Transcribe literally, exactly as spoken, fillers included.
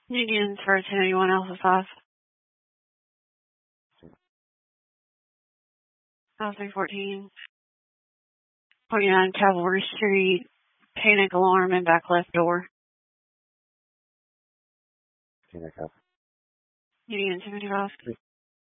Unions for ten eighty-one Alpha five. South three fourteen. twenty-nine Cavalry Street. Panic alarm in back left door. Panic up. Union seventy-five.